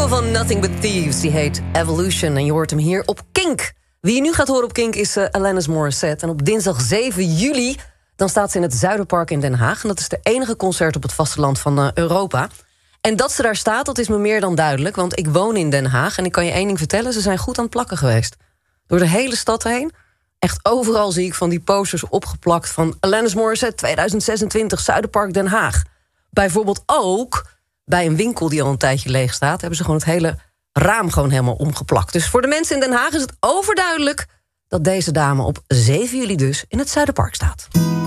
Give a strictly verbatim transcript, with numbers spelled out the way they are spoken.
nieuwe van Nothing But Thieves, die heet Evolution. En je hoort hem hier op Kink. Wie je nu gaat horen op Kink is uh, Alanis Morissette. En op dinsdag zeven juli dan staat ze in het Zuiderpark in Den Haag. En dat is de enige concert op het vasteland van uh, Europa. En dat ze daar staat, dat is me meer dan duidelijk. Want ik woon in Den Haag en ik kan je één ding vertellen. Ze zijn goed aan het plakken geweest. Door de hele stad heen. Echt overal zie ik van die posters opgeplakt van Alanis Morissette tweeduizend zesentwintig, Zuiderpark Den Haag. Bijvoorbeeld ook bij een winkel die al een tijdje leeg staat, hebben ze gewoon het hele raam gewoon helemaal omgeplakt. Dus voor de mensen in Den Haag is het overduidelijk dat deze dame op zeven juli dus in het Zuiderpark staat.